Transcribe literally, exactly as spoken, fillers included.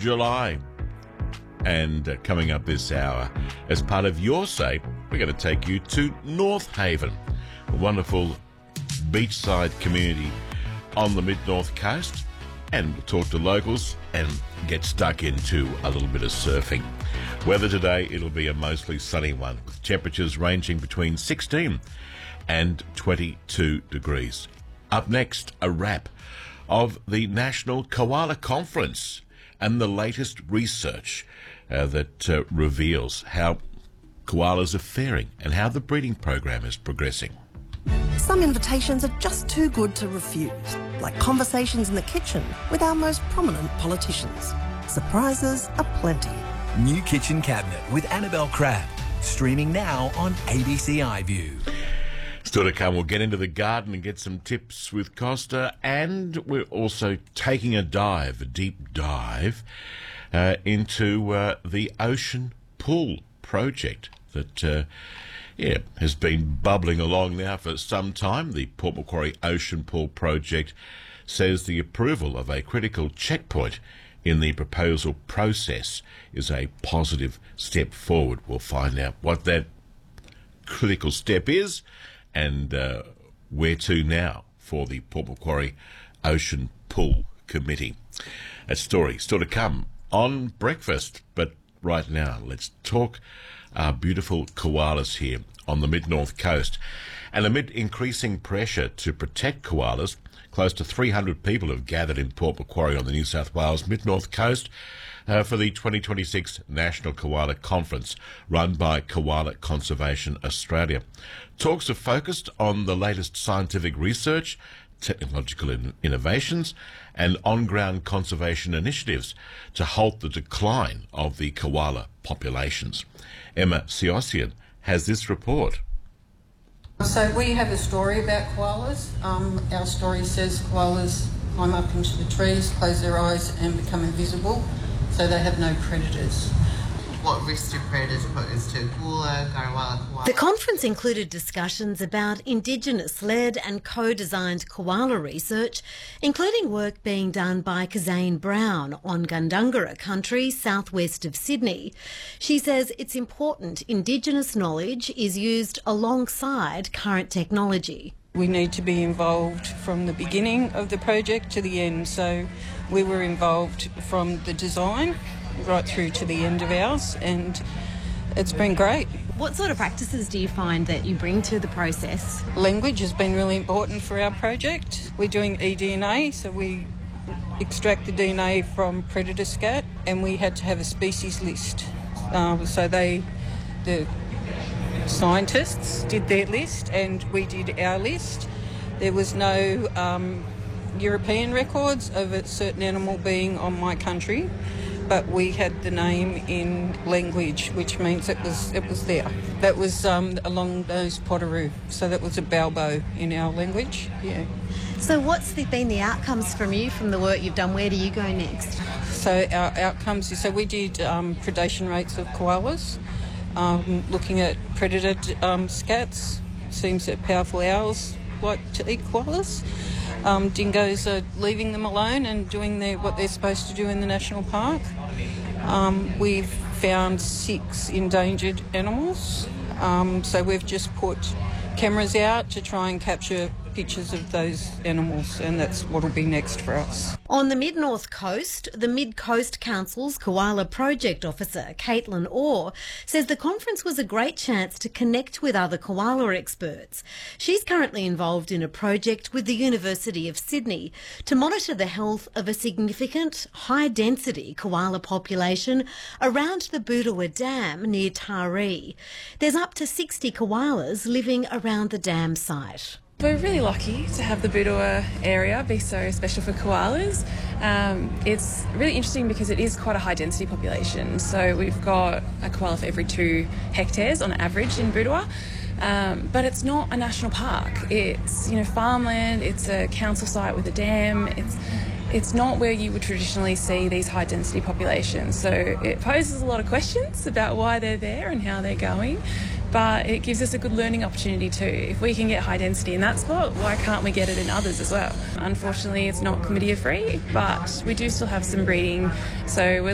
July. And uh, coming up this hour, as part of Your Say, we're going to take you to North Haven, a wonderful beachside community on the mid-north coast, and we'll talk to locals and get stuck into a little bit of surfing. Weather today, it'll be a mostly sunny one, with temperatures ranging between sixteen and twenty-two degrees. Up next, a wrap of the National Koala Conference and the latest research uh, that uh, reveals how koalas are faring and how the breeding program is progressing. Some invitations are just too good to refuse, like conversations in the kitchen with our most prominent politicians. Surprises are plenty. New Kitchen Cabinet with Annabelle Crabb, streaming now on A B C iView. Still to come, we'll get into the garden and get some tips with Costa, and we're also taking a dive, a deep dive, uh, into uh, the Ocean Pool project that uh, yeah, has been bubbling along now for some time. The Port Macquarie Ocean Pool project says the approval of a critical checkpoint in the proposal process is a positive step forward. We'll find out what that critical step is and uh, where to now for the Port Macquarie Ocean Pool Committee. A story still to come on breakfast, but right now let's talk our beautiful koalas here on the mid-north coast. And amid increasing pressure to protect koalas, close to three hundred people have gathered in Port Macquarie on the New South Wales mid-north coast uh, for the twenty twenty-six National Koala Conference run by Koala Conservation Australia. Talks are focused on the latest scientific research, technological in- innovations and on-ground conservation initiatives to halt the decline of the koala populations. Emma Siossian has this report. So we have a story about koalas. Um, our story says koalas climb up into the trees, close their eyes and become invisible, so they have no predators. What risks do predators pose to koala, garrawala, koala? The conference included discussions about Indigenous-led and co-designed koala research, including work being done by Kazane Brown on Gundungurra country southwest of Sydney. She says it's important Indigenous knowledge is used alongside current technology. We need to be involved from the beginning of the project to the end, so we were involved from the design right through to the end of ours, and it's been great. What sort of practices do you find that you bring to the process? Language has been really important for our project. We're doing eDNA, so we extract the D N A from predator scat, and we had to have a species list. Um, so they, the scientists did their list and we did our list. There was no um, European records of a certain animal being on my country, but we had the name in language, which means it was it was there. That was um, along those Potteroo, so that was a Balbo in our language. Yeah. So what's the, been the outcomes from you, from the work you've done? Where do you go next? So our outcomes, so we did um, predation rates of koalas, um, looking at predator um, scats. Seems that powerful owls like to eat koalas. Um, dingoes are leaving them alone and doing their, what they're supposed to do in the national park. Um, we've found six endangered animals, um, so we've just put cameras out to try and capture pictures of those animals, and that's what will be next for us. On the mid-north coast, the Mid-Coast Council's Koala Project Officer, Caitlin Orr, says the conference was a great chance to connect with other koala experts. She's currently involved in a project with the University of Sydney to monitor the health of a significant, high-density koala population around the Boodawah Dam near Taree. There's up to sixty koalas living around the dam site. We're really lucky to have the Boodawah area be so special for koalas. Um, it's really interesting because it is quite a high density population. So we've got a koala for every two hectares on average in Boodawah. Um, but it's not a national park. It's, you know, farmland, it's a council site with a dam. It's It's not where you would traditionally see these high density populations. So it poses a lot of questions about why they're there and how they're going. But it gives us a good learning opportunity too. If we can get high density in that spot, why can't we get it in others as well? Unfortunately, it's not chlamydia free, but we do still have some breeding. So we're